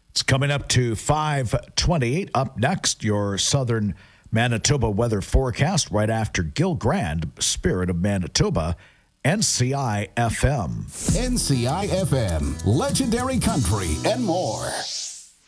It's coming up to 5:28. Up next, your southern Manitoba weather forecast right after Gil Grand, Spirit of Manitoba, NCI FM. NCI FM, legendary country and more.